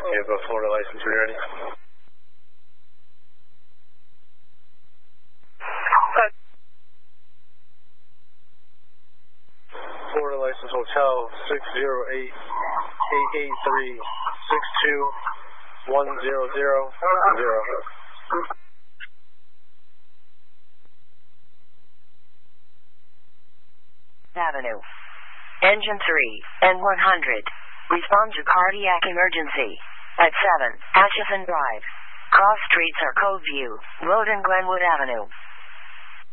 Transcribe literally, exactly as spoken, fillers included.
you have a Florida license when you're ready. Florida license hotel six zero eight, eight eight three, six two one zero zero zero. Avenue. Engine three and one hundred. Respond to cardiac emergency. At seven, Atchison Drive. Cross streets are Code View, Road and Glenwood Avenue.